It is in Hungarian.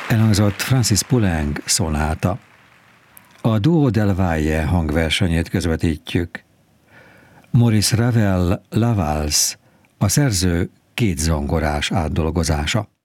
Elhangzott Francis Poulenc szonáta. A Duo del Valle hangversenyét közvetítjük. Maurice Ravel La Valse, a szerző kétzongorás átdolgozása.